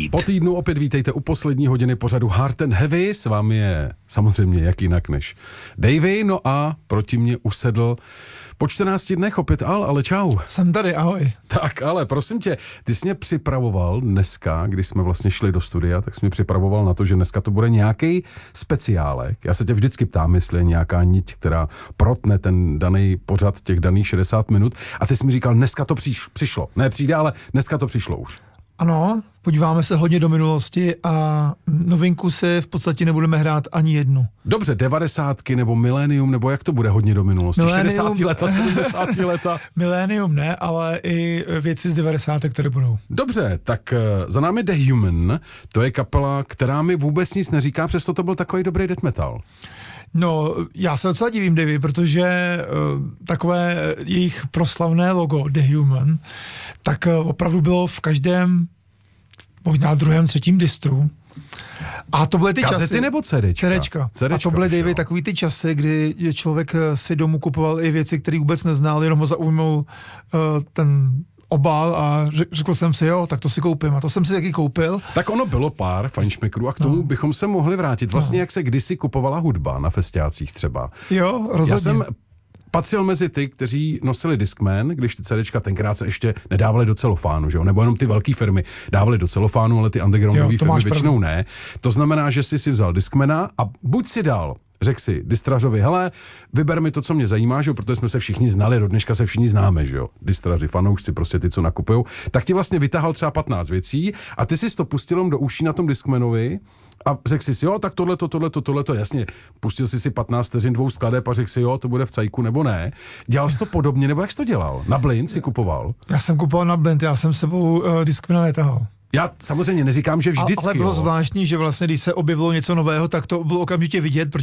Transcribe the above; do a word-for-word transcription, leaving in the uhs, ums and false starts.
Po týdnu opět vítejte u poslední hodiny pořadu Hard and Heavy. S vámi je samozřejmě jak jinak než Davey, no a proti mě usedl po čtrnácti dnech opět Al, ale čau. Jsem tady, ahoj. Tak, ale prosím tě, ty jsi mě připravoval dneska, když jsme vlastně šli do studia, tak jsi mě připravoval na to, že dneska to bude nějaký speciálek. Já se tě vždycky ptám, jestli je nějaká niť, která protne ten daný pořad, těch daných šedesát minut. A ty jsi mi říkal, dneska to přiš, přišlo. Ne přijde, ale dneska to přišlo už. Ano, podíváme se hodně do minulosti a novinku si v podstatě nebudeme hrát ani jednu. Dobře, devadesátky nebo milénium, nebo jak to bude hodně do minulosti? Milénium, šedesátá leta, sedmdesátá leta? Milénium ne, ale i věci z devadesátek, které budou. Dobře, tak za námi The Human, to je kapela, která mi vůbec nic neříká, přesto to byl takový dobrý death metal. No, já se docela divím, Davy, protože uh, takové jejich proslavné logo The Human, tak uh, opravdu bylo v každém, možná druhém, třetím distru. A to byly ty Kazety časy. nebo CDčka? CDčka. CDčka. A to byly, už, Davy, jo. takový ty časy, kdy člověk si domů kupoval i věci, které vůbec neznal, jenom ho zaujmul uh, ten obal a řekl jsem si, jo, tak to si koupím. A to jsem si taky koupil. Tak ono bylo pár fajnšmekrů a k tomu no. bychom se mohli vrátit. Vlastně no. jak se kdysi kupovala hudba na festiácích třeba. Jo, rozhodně. Já jsem patřil mezi ty, kteří nosili Discman, když ty CDčka tenkrát se ještě nedávali do celofánu, že jo? Nebo jenom ty velké firmy dávali do celofánu, ale ty undergroundové firmy většinou pravdu. ne. To znamená, že jsi si vzal Discmana a buď si dal, řekl si distrařovi, hele, vyber mi to, co mě zajímá, že jo? Protože jsme se všichni znali, do dneška se všichni známe, že jo? Distraři, fanoušci, prostě ty, co nakupujou, tak ti vlastně vytahal třeba patnáct věcí a ty jsi to pustil jenom do uší na tom Discmanovi a řekl si, jo, tak tohleto, tohleto, tohleto, jasně, pustil jsi si patnáct vteřin dvou skladeb a řekl si, jo, to bude v cajku nebo ne. Dělal jsi to podobně, nebo jak jsi to dělal? Na blind si kupoval? Já jsem kupoval na blind, já jsem sebou uh, Discmana netahal. Já samozřejmě neříkám, že vždycky. Ale bylo jo. zvláštní, že vlastně, když se objevilo něco nového, tak to bylo okamžitě vidět,